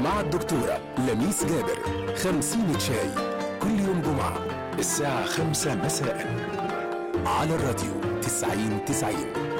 مع الدكتورة لميس جابر 50 شاي كل يوم جمعة الساعة 5 مساء على الراديو 90-90.